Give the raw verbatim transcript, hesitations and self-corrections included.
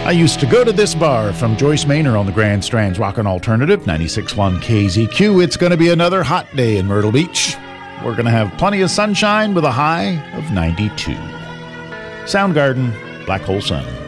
I used to go to this bar from Joyce Maynor on the Grand Strand's Rockin' Alternative, ninety-six point one K Z Q. It's going to be another hot day in Myrtle Beach. We're going to have plenty of sunshine with a high of ninety-two. Soundgarden, Black Hole Sun.